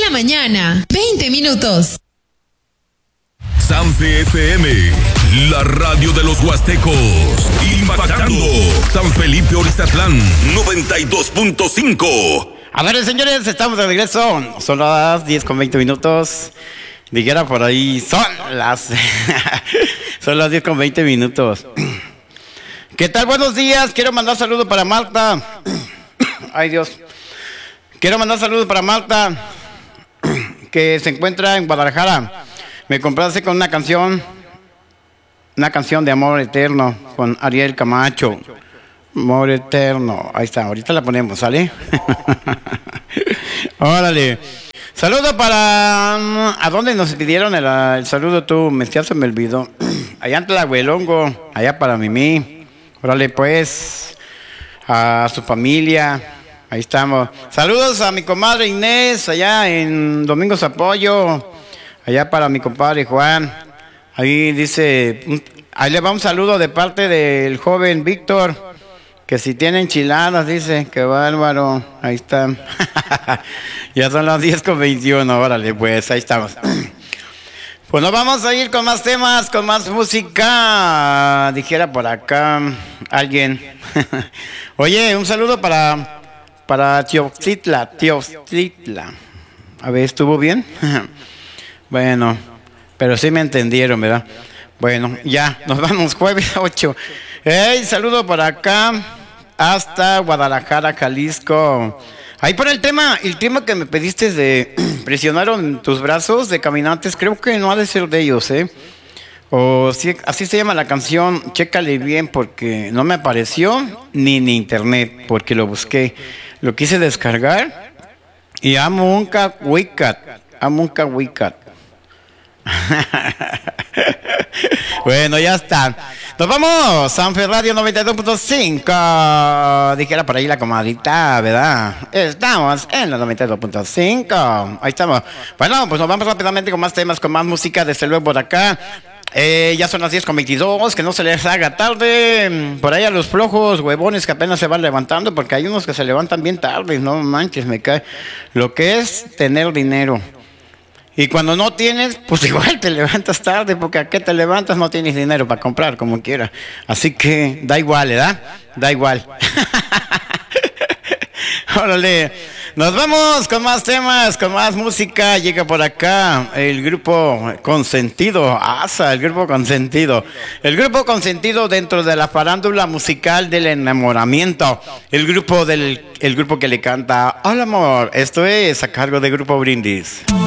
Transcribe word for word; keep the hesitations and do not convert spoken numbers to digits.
la mañana, veinte minutos. Sanfe F M, la radio de los huastecos, impactando San Felipe Orizatlán, noventa y dos punto cinco. A ver, señores, estamos de regreso. Son las diez con veinte minutos. Dijera por ahí, son las son las diez con veinte minutos. ¿Qué tal? Buenos días. Quiero mandar saludos para Marta. Ay, Dios. Quiero mandar saludos para Marta, que se encuentra en Guadalajara. Me complace con una canción, una canción de Amor Eterno, con Ariel Camacho. Amor Eterno. Ahí está, ahorita la ponemos, ¿sale? Órale. Saludo para... ¿A dónde nos pidieron el, el saludo tú? Me, ya se me olvidó. Allá en Tlahuelongo, allá para Mimi. Órale, pues, a su familia. Ahí estamos. Saludos a mi comadre Inés, allá en Domingo Zapollo. Allá para mi compadre Juan. Ahí dice... Ahí le va un saludo de parte del joven Víctor. Que si tiene enchiladas, dice. Qué bárbaro. Ahí está. Ya son las diez con veintiuno. Órale, pues, ahí estamos. Pues nos vamos a ir con más temas, con más música. Dijera por acá alguien. Oye, un saludo para... Para Teoxtitla, Teoxtitla. A ver, ¿estuvo bien? Bueno, pero sí me entendieron, ¿verdad? Bueno, ya, nos vamos jueves ocho. Hey, saludo por acá hasta Guadalajara, Jalisco. Ahí por el tema, el tema que me pediste de presionaron tus brazos de caminantes, creo que no ha de ser de ellos, ¿eh? O sí, así se llama la canción, chécale bien porque no me apareció ni en internet, porque lo busqué, lo quise descargar y amo un cahuicat, amo un cahuicat. Bueno, ya está. Nos vamos, Sanfe Radio noventa y dos punto cinco. Dijera por ahí la comadita, ¿verdad? Estamos en la noventa y dos punto cinco. Ahí estamos. Bueno, pues nos vamos rápidamente con más temas, con más música, desde luego por acá. Eh, ya son las diez con veintidós, que no se les haga tarde. Por ahí a los flojos huevones que apenas se van levantando, porque hay unos que se levantan bien tarde, no manches, me cae. Lo que es tener dinero. Y cuando no tienes, pues igual te levantas tarde, porque a qué te levantas no tienes dinero para comprar, como quiera. Así que da igual, ¿verdad? Da igual. Órale, nos vamos con más temas, con más música. Llega por acá el grupo Consentido, Asa, el grupo Consentido. El grupo Consentido dentro de la farándula musical del enamoramiento. El grupo del, el grupo que le canta Al amor. Esto es a cargo de Grupo Brindis.